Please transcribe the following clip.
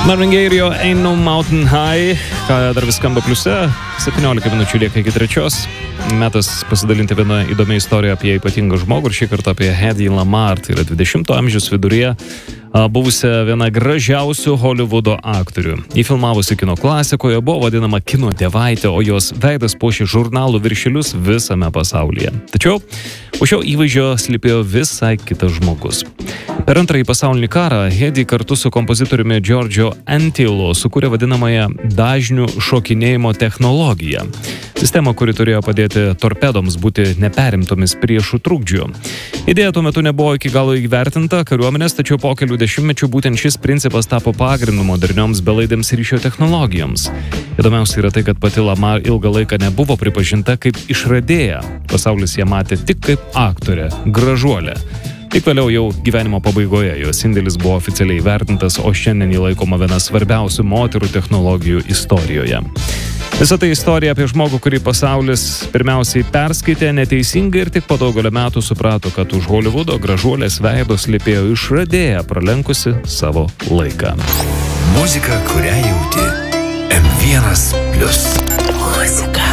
Marvin Gaye ir jo Ain't No Mountain High, ką dar vis skamba pliuse, 17 minučių lieka iki 3. Metas pasidalinti vieną įdomią istoriją apie ypatingą žmogų ir šį kartą apie Hedy Lamarr, tai yra 20 amžiaus viduryje buvusią vieną gražiausių Hollywoodo aktorių. Ji filmavosi kino klasikoje, buvo vadinama kino dievaitė, o jos veidas puošė žurnalų viršelius visame pasaulyje. Tačiau už šio įvaizdžio slypėjo visai kitas žmogus. Per Antrąjį pasaulinį karą Hedy kartu su kompozitoriumi Giorgio Antilo sukūrė vadinamąją dažnių šokinėjimo technologiją. Sistemą, kuri turėjo padėti torpedoms būti neperimtomis priešų trukdžių. Idėja tuo metu nebuvo iki galo įvertinta kariuomenės, tačiau po kelių dešimtmečių būtent šis principas tapo pagrindu modernioms belaidėms ryšio technologijoms. Įdomiausia yra tai, kad pati Lamarr ilgą laiką nebuvo pripažinta kaip išradėja. Pasaulis ją matė tik kaip aktorė, gražuolė. Tik vėliau jau gyvenimo pabaigoje jos indėlis buvo oficialiai įvertintas, o šiandien jį laikoma viena svarbiausių moterų technologijų istorijoje. Visa tai istorija apie žmogų, kurį pasaulis pirmiausiai perskaitė neteisingai ir tik po daugelio metų suprato, kad už Hollywoodo gražuolės veido slypėjo išradėja, pralenkusi savo laiką. Muzika, kurią jauti. M1+. Muzika.